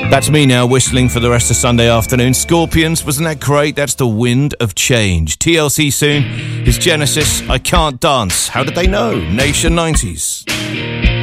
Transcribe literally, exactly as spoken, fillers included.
That's me now whistling for the rest of Sunday afternoon. Scorpions, wasn't that great? That's the wind of change. T L C soon. His Genesis, I Can't Dance. How did they know? Nation nineties.